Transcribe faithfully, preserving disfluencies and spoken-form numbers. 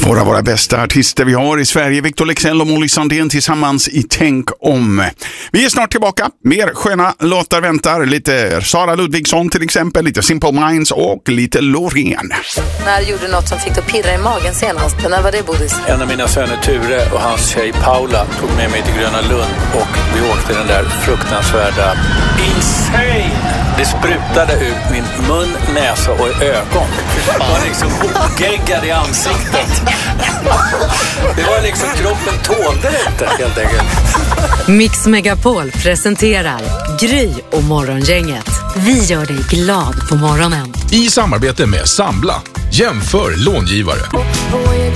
Två av våra bästa artister vi har i Sverige, Victor Leksell och Molly Sandén tillsammans i Tänk om. Vi är snart tillbaka. Mer sköna låtar väntar. Lite Sara Ludvigsson till exempel, lite Simple Minds och lite Loreen. När gjorde något som fick att pirra i magen senast? När var det, Bodis? En av mina söner Ture och hans tjej Paula tog med mig till Gröna Lund och vi åkte den där fruktansvärda Insane! Det sprutade ut min mun, näsa och ögon. Det var liksom geggad i ansiktet. Det var liksom, kroppen tålde det inte helt enkelt. Mix Megapol presenterar Gry och Morgongänget. Vi gör dig glad på morgonen. I samarbete med Sambla. Jämför långivare.